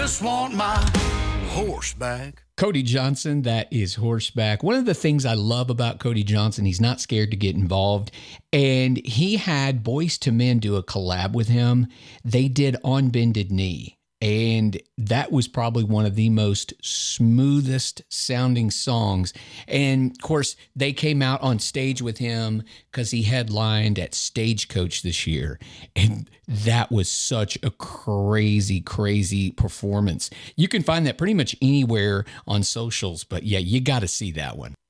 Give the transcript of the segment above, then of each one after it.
just want my horse back. Cody Johnson, that is Horseback. One of the things I love about Cody Johnson, he's not scared to get involved. And he had Boyz II Men do a collab with him. They did On Bended Knee. And that was probably one of the most smoothest sounding songs. And of course, they came out on stage with him because he headlined at Stagecoach this year. And that was such a crazy, crazy performance. You can find that pretty much anywhere on socials. But yeah, you got to see that one.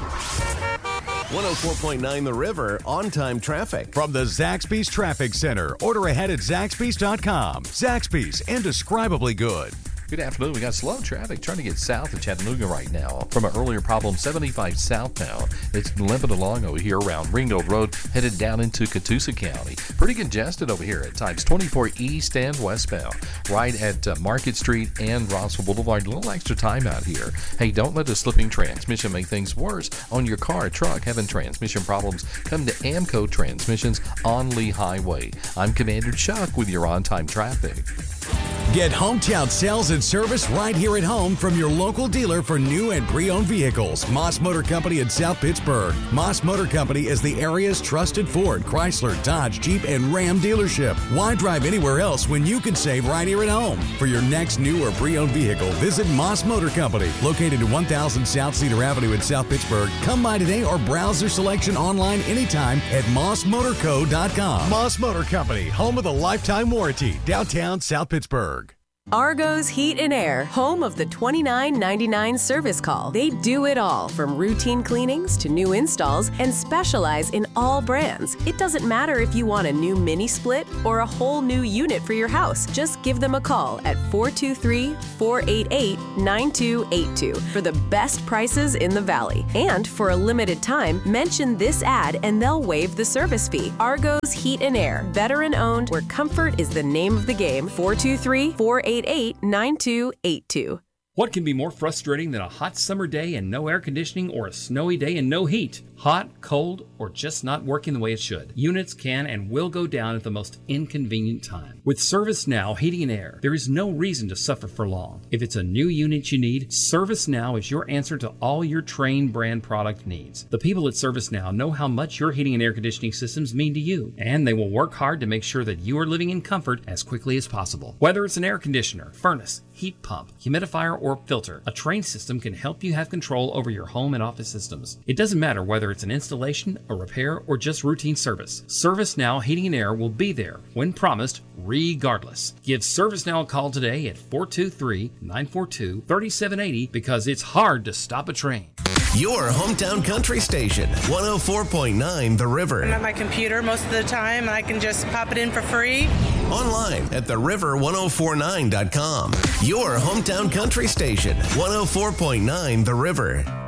104.9 The River, on-time traffic. From the Zaxby's Traffic Center. Order ahead at Zaxby's.com. Zaxby's, indescribably good. Good afternoon. We got slow traffic trying to get south of Chattanooga right now. From an earlier problem, 75 southbound. It's limping along over here around Ringgold Road, headed down into Catoosa County. Pretty congested over here at times, 24 east and westbound. Right at Market Street and Rossville Boulevard. A little extra time out here. Hey, don't let a slipping transmission make things worse on your car or truck. Having transmission problems, come to Amco Transmissions on Lee Highway. I'm Commander Chuck with your on-time traffic. Get hometown sales and service right here at home from your local dealer for new and pre-owned vehicles. Moss Motor Company in South Pittsburgh. Moss Motor Company is the area's trusted Ford, Chrysler, Dodge, Jeep, and Ram dealership. Why drive anywhere else when you can save right here at home? For your next new or pre-owned vehicle, visit Moss Motor Company, located at 1000 South Cedar Avenue in South Pittsburgh. Come by today or browse their selection online anytime at mossmotorco.com. Moss Motor Company, home of the lifetime warranty, downtown South Pittsburgh. Argo's Heat and Air, home of the $29.99 service call. They do it all, from routine cleanings to new installs, and specialize in all brands. It doesn't matter if you want a new mini split or a whole new unit for your house. Just give them a call at 423-488-9282 for the best prices in the Valley. And for a limited time, mention this ad and they'll waive the service fee. Argo's Heat and Air, veteran-owned, where comfort is the name of the game. 423-488-9282. What can be more frustrating than a hot summer day and no air conditioning, or a snowy day and no heat? Hot, cold, or just not working the way it should. Units can and will go down at the most inconvenient time. With ServiceNow Heating and Air, there is no reason to suffer for long. If it's a new unit you need, ServiceNow is your answer to all your Trane brand product needs. The people at ServiceNow know how much your heating and air conditioning systems mean to you, and they will work hard to make sure that you are living in comfort as quickly as possible. Whether it's an air conditioner, furnace, heat pump, humidifier, or filter, a Trane system can help you have control over your home and office systems. It doesn't matter whether it's an installation, a repair, or just routine service. ServiceNow Heating and Air will be there when promised, regardless. Give ServiceNow a call today at 423-942-3780 because it's hard to stop a train. Your hometown country station, 104.9 The River. I'm at my computer most of the time, and I can just pop it in for free. Online at theriver1049.com. Your hometown country station, 104.9 The River.